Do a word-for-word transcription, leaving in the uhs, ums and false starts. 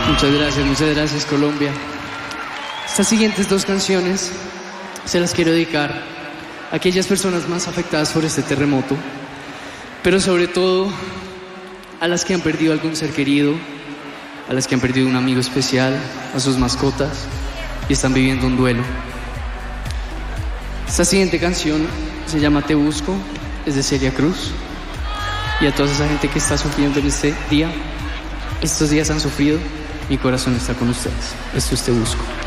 Muchas gracias, muchas gracias, Colombia. Estas siguientes dos canciones se las quiero dedicar a aquellas personas más afectadas por este terremoto, pero sobre todo a las que han perdido algún ser querido, a las que han perdido un amigo especial, a sus mascotas y están viviendo un duelo. Esta siguiente canción se llama Te Busco, es de Celia Cruz. Y a toda esa gente que está sufriendo en este día, estos días han sufrido, mi corazón está con ustedes. Esto es Te Busco.